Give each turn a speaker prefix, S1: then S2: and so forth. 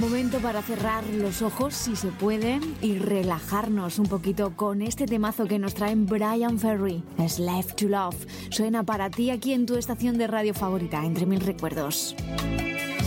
S1: Momento para cerrar los ojos, si se puede, y relajarnos un poquito con este temazo que nos trae Bryan Ferry. Slave to Love. Suena para ti aquí en tu estación de radio favorita, Entre Mil Recuerdos.